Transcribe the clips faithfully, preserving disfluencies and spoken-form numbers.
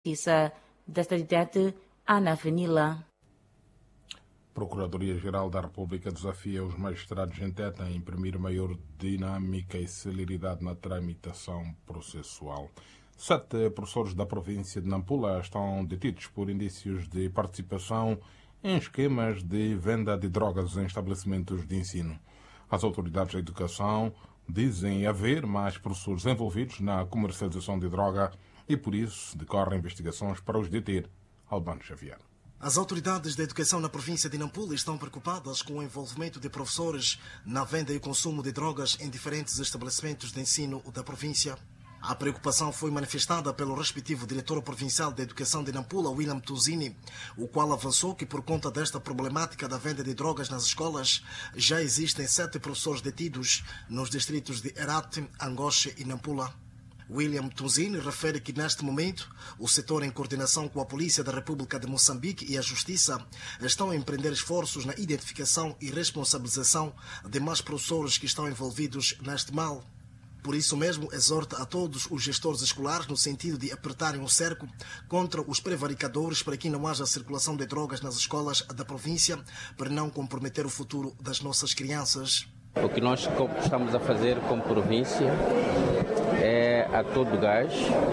Justiça da cidade, Ana Fenila. Procuradoria-Geral da República desafia os magistrados em Teta a imprimir maior dinâmica e celeridade na tramitação processual. Sete professores da província de Nampula estão detidos por indícios de participação em esquemas de venda de drogas em estabelecimentos de ensino. As autoridades da educação dizem haver mais professores envolvidos na comercialização de droga e, por isso, decorrem investigações para os deter. Albano Xavier. As autoridades da educação na província de Nampula estão preocupadas com o envolvimento de professores na venda e consumo de drogas em diferentes estabelecimentos de ensino da província. A preocupação foi manifestada pelo respectivo diretor provincial da educação de Nampula, William Tuzini, o qual avançou que por conta desta problemática da venda de drogas nas escolas, já existem sete professores detidos nos distritos de Herate, Angoche e Nampula. William Tuzini refere que, neste momento, o setor, em coordenação com a Polícia da República de Moçambique e a Justiça, estão a empreender esforços na identificação e responsabilização de mais professores que estão envolvidos neste mal. Por isso mesmo, exorta a todos os gestores escolares no sentido de apertarem o cerco contra os prevaricadores para que não haja circulação de drogas nas escolas da província, para não comprometer o futuro das nossas crianças. O que nós estamos a fazer como província é, a todo gás,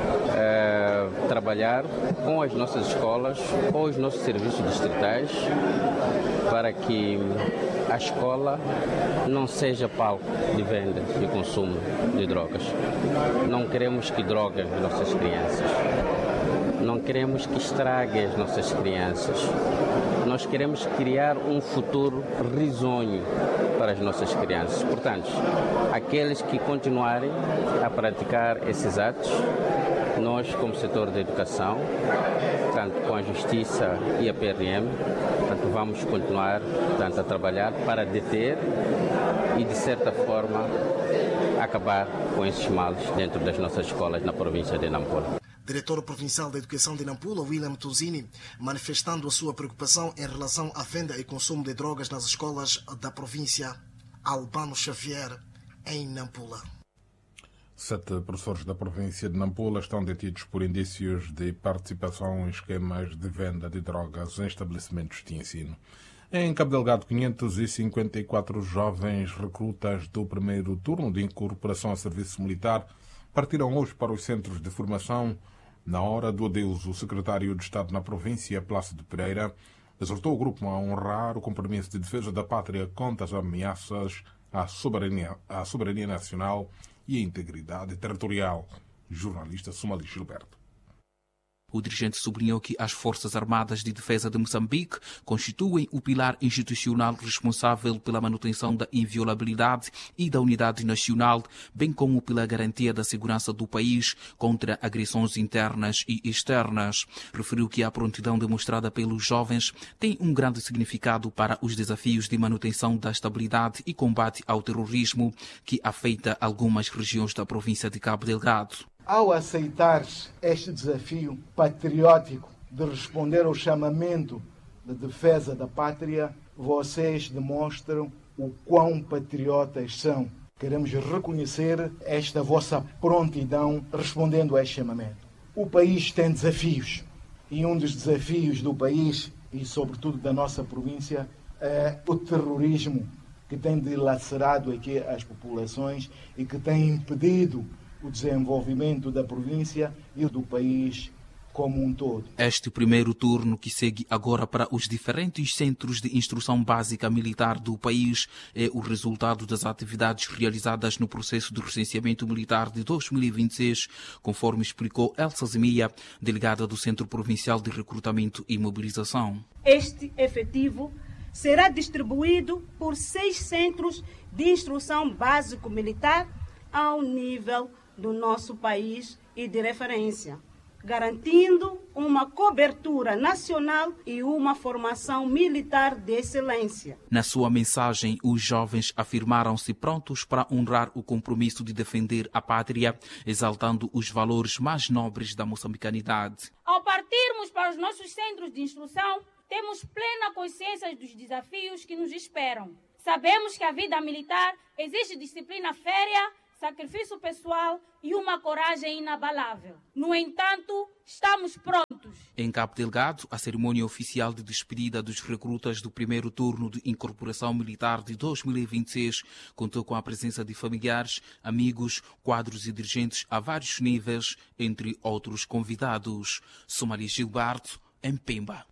é, trabalhar com as nossas escolas, com os nossos serviços distritais, para que a escola não seja palco de venda e consumo de drogas. Não queremos que drogue as nossas crianças. Não queremos que estrague as nossas crianças. Nós queremos criar um futuro risonho para as nossas crianças. Portanto, aqueles que continuarem a praticar esses atos, nós, como setor da educação, tanto com a Justiça e a P R M, portanto, vamos continuar portanto, a trabalhar para deter e, de certa forma, acabar com esses males dentro das nossas escolas na província de Nampula. Diretor provincial da Educação de Nampula, William Tuzini, manifestando a sua preocupação em relação à venda e consumo de drogas nas escolas da província. Albano Xavier, em Nampula. Sete professores da província de Nampula estão detidos por indícios de participação em esquemas de venda de drogas em estabelecimentos de ensino. Em Cabo Delgado, quinhentos e cinquenta e quatro jovens recrutas do primeiro turno de incorporação a serviço militar partiram hoje para os centros de formação. Na hora do adeus, o secretário de Estado na província, Plácido Pereira, exortou o grupo a honrar o compromisso de defesa da pátria contra as ameaças à soberania, à soberania nacional e à integridade territorial. Jornalista Somali Gilberto. O dirigente sublinhou que as Forças Armadas de Defesa de Moçambique constituem o pilar institucional responsável pela manutenção da inviolabilidade e da unidade nacional, bem como pela garantia da segurança do país contra agressões internas e externas. Referiu que a prontidão demonstrada pelos jovens tem um grande significado para os desafios de manutenção da estabilidade e combate ao terrorismo que afeta algumas regiões da província de Cabo Delgado. Ao aceitar este desafio patriótico de responder ao chamamento de defesa da pátria, vocês demonstram o quão patriotas são. Queremos reconhecer esta vossa prontidão respondendo a este chamamento. O país tem desafios e um dos desafios do país e sobretudo da nossa província é o terrorismo que tem dilacerado aqui as populações e que tem impedido o desenvolvimento da província e do país como um todo. Este primeiro turno, que segue agora para os diferentes centros de instrução básica militar do país, é o resultado das atividades realizadas no processo de recenseamento militar de dois mil e vinte e seis, conforme explicou Elsa Zemia, delegada do Centro Provincial de Recrutamento e Mobilização. Este efetivo será distribuído por seis centros de instrução básico-militar ao nível do nosso país e de referência, garantindo uma cobertura nacional e uma formação militar de excelência. Na sua mensagem, os jovens afirmaram-se prontos para honrar o compromisso de defender a pátria, exaltando os valores mais nobres da moçambicanidade. Ao partirmos para os nossos centros de instrução, temos plena consciência dos desafios que nos esperam. Sabemos que a vida militar exige disciplina férrea, sacrifício pessoal e uma coragem inabalável. No entanto, estamos prontos mortos. Em Cabo Delgado, a cerimônia oficial de despedida dos recrutas do primeiro turno de incorporação militar de dois mil e vinte e seis contou com a presença de familiares, amigos, quadros e dirigentes a vários níveis, entre outros convidados. Somalia Gilberto, em Pemba.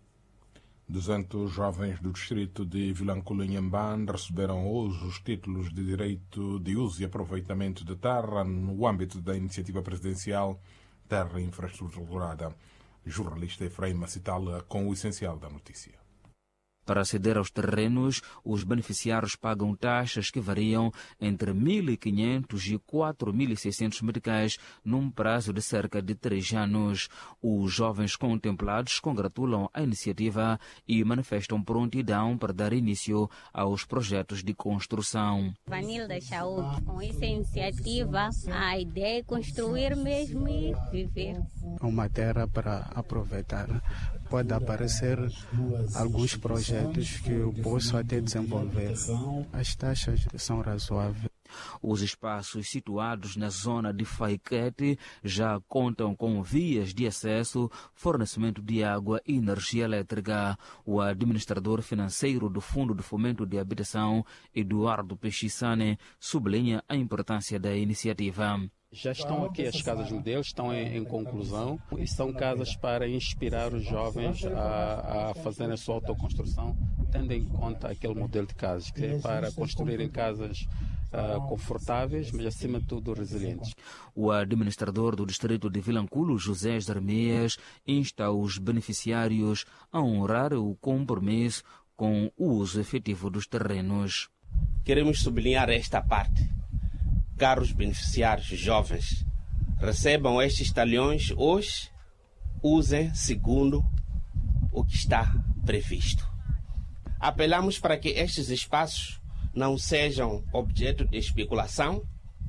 duzentos jovens do distrito de Vilanculo em Inhambane receberam hoje os títulos de direito de uso e aproveitamento de terra no âmbito da iniciativa presidencial Terra Infraestruturada. Jornalista Efraim Macitala com o essencial da notícia. Para aceder aos terrenos, os beneficiários pagam taxas que variam entre mil e quinhentos e quatro mil e seiscentos meticais num prazo de cerca de três anos. Os jovens contemplados congratulam a iniciativa e manifestam prontidão para dar início aos projetos de construção. Vanilda Chaú, com essa iniciativa, a ideia é construir mesmo e viver. Uma terra para aproveitar. Pode aparecer alguns projetos que eu posso até desenvolver. As taxas são razoáveis. Os espaços situados na zona de Faiquete já contam com vias de acesso, fornecimento de água e energia elétrica. O administrador financeiro do Fundo de Fomento de Habitação, Eduardo Pechissane, sublinha a importância da iniciativa. Já estão aqui as casas modelos, estão em, em conclusão, e são casas para inspirar os jovens a, a fazerem a sua autoconstrução, tendo em conta aquele modelo de casas, que é para construírem casas uh, confortáveis, mas acima de tudo resilientes. O administrador do distrito de Vilanculo, José Jeremias, insta os beneficiários a honrar o compromisso com o uso efetivo dos terrenos. Queremos sublinhar esta parte. Caros beneficiários jovens, recebam estes talhões hoje, usem segundo o que está previsto. Apelamos para que estes espaços não sejam objeto de especulação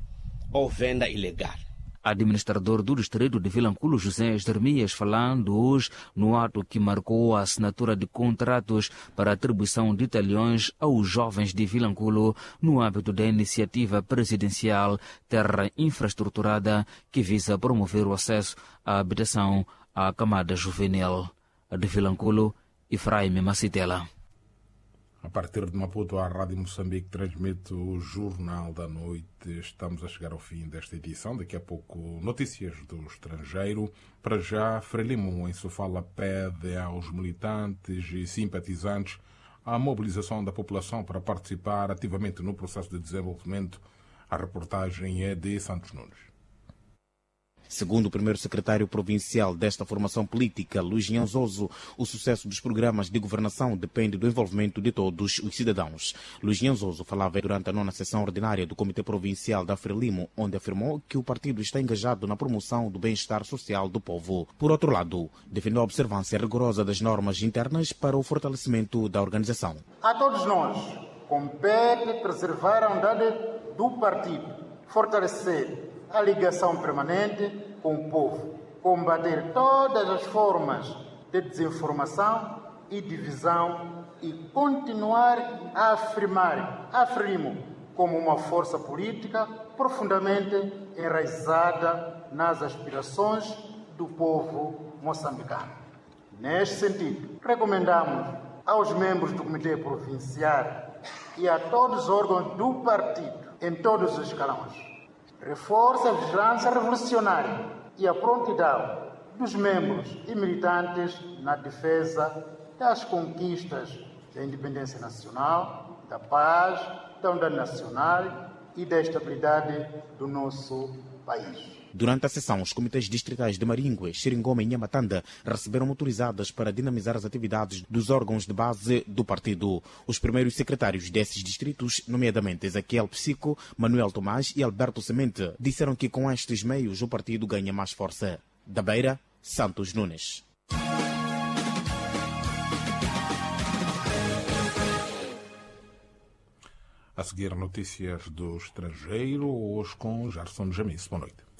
ou venda ilegal. Administrador do distrito de Vilanculo, José Jeremias, falando hoje no ato que marcou a assinatura de contratos para atribuição de talhões aos jovens de Vilanculo no âmbito da iniciativa presidencial Terra Infraestruturada, que visa promover o acesso à habitação à camada juvenil. De Vilanculo, Efraim Macitela. A partir de Maputo, a Rádio Moçambique transmite o Jornal da Noite. Estamos a chegar ao fim desta edição. Daqui a pouco, notícias do estrangeiro. Para já, Frelimo, em sua fala, pede aos militantes e simpatizantes a mobilização da população para participar ativamente no processo de desenvolvimento. A reportagem é de Santos Nunes. Segundo o primeiro secretário provincial desta formação política, Luís Nhanzoso, o sucesso dos programas de governação depende do envolvimento de todos os cidadãos. Luís Nhanzoso falava durante a nona sessão ordinária do Comitê Provincial da Frelimo, onde afirmou que o partido está engajado na promoção do bem-estar social do povo. Por outro lado, defendeu a observância rigorosa das normas internas para o fortalecimento da organização. A todos nós compete preservar a unidade do partido, fortalecer a ligação permanente com o povo, combater todas as formas de desinformação e divisão e continuar a afirmar a Frelimo como uma força política profundamente enraizada nas aspirações do povo moçambicano. Neste sentido, recomendamos aos membros do Comitê Provincial e a todos os órgãos do partido, em todos os escalões, reforça a vigilância revolucionária e a prontidão dos membros e militantes na defesa das conquistas da independência nacional, da paz, da unidade nacional e da estabilidade do nosso país. Durante a sessão, os comitês distritais de Maringue, Xiringoma e Nhamatanda receberam motorizadas para dinamizar as atividades dos órgãos de base do partido. Os primeiros secretários desses distritos, nomeadamente Ezequiel Psico, Manuel Tomás e Alberto Semente, disseram que com estes meios o partido ganha mais força. Da Beira, Santos Nunes. A seguir, notícias do estrangeiro, hoje com Gerson Jamis. Boa noite.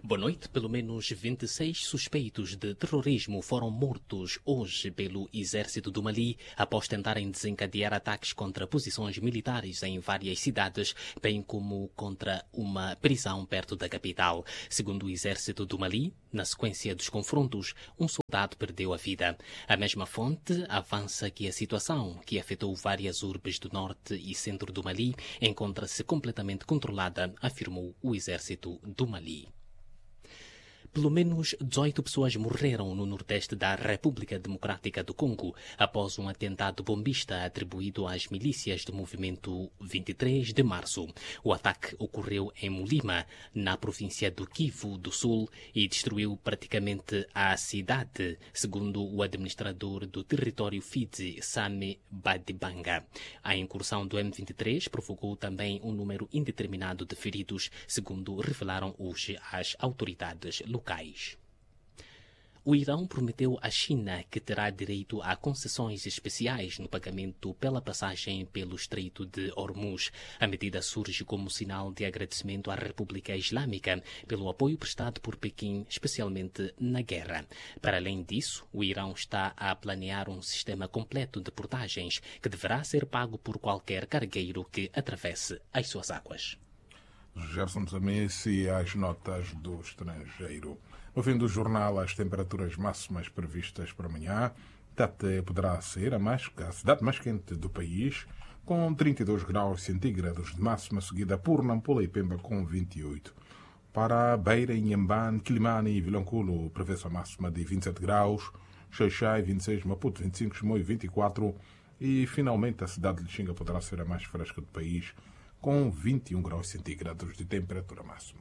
Boa noite. Pelo menos vinte e seis suspeitos de terrorismo foram mortos hoje pelo exército do Mali após tentarem desencadear ataques contra posições militares em várias cidades, bem como contra uma prisão perto da capital. Segundo o exército do Mali, na sequência dos confrontos, um soldado perdeu a vida. A mesma fonte avança que a situação, que afetou várias urbes do norte e centro do Mali, encontra-se completamente controlada, afirmou o exército do Mali. Pelo menos dezoito pessoas morreram no nordeste da República Democrática do Congo após um atentado bombista atribuído às milícias do movimento vinte e três de março. O ataque ocorreu em Mulima, na província do Kivu do Sul, e destruiu praticamente a cidade, segundo o administrador do território Fizi, Same Badibanga. A incursão do M vinte e três provocou também um número indeterminado de feridos, segundo revelaram hoje as autoridades locais. Locais. O Irão prometeu à China que terá direito a concessões especiais no pagamento pela passagem pelo Estreito de Hormuz. A medida surge como sinal de agradecimento à República Islâmica pelo apoio prestado por Pequim, especialmente na guerra. Para além disso, o Irão está a planear um sistema completo de portagens que deverá ser pago por qualquer cargueiro que atravesse as suas águas. Gerson Zamesse e as notas do estrangeiro. No fim do jornal, as temperaturas máximas previstas para amanhã. Tete poderá ser a, mais, a cidade mais quente do país, com trinta e dois graus centígrados de máxima, seguida por Nampula e Pemba com vinte e oito. Para Beira, Inhambane, Quilimane e Vilanculo, prevê-se a máxima de vinte e sete graus, Xaixai vinte e seis, Maputo vinte e cinco, Chimoio vinte e quatro e, finalmente, a cidade de Lixinga poderá ser a mais fresca do país, com vinte e um graus centígrados de temperatura máxima.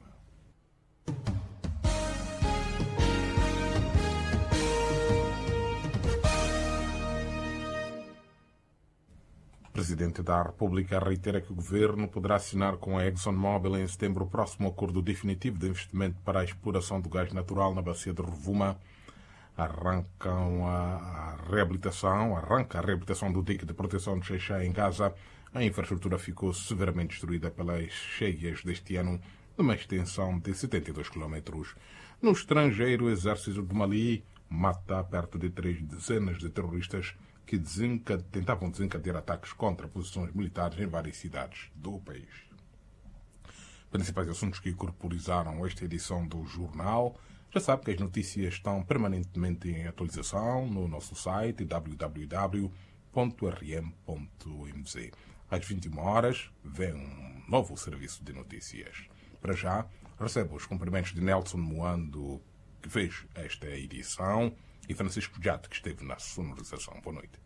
O Presidente da República reitera que o Governo poderá assinar com a ExxonMobil em setembro o próximo acordo definitivo de investimento para a exploração do gás natural na bacia de Rovuma. Arrancam a reabilitação, arranca a reabilitação do dique de proteção de Xaixai em Gaza. A infraestrutura ficou severamente destruída pelas cheias deste ano, numa extensão de setenta e dois quilómetros. No estrangeiro, o exército do Mali mata perto de três dezenas de terroristas que desencade... tentavam desencadear ataques contra posições militares em várias cidades do país. Principais assuntos que corporizaram esta edição do jornal. Já sabe que as notícias estão permanentemente em atualização no nosso site w w w ponto r m ponto m z. Às vinte e uma horas, vem um novo serviço de notícias. Para já, recebo os cumprimentos de Nelson Moando, que fez esta edição, e Francisco Jato, que esteve na sonorização. Boa noite.